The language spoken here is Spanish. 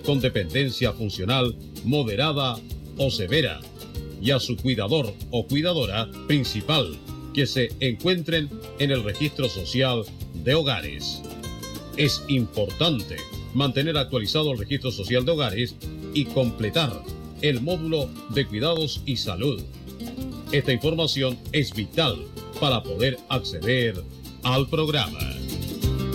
con dependencia funcional moderada o severa, y a su cuidador o cuidadora principal, que se encuentren en el registro social de hogares. Es importante mantener actualizado el registro social de hogares y completar el módulo de cuidados y salud. Esta información es vital para poder acceder al programa.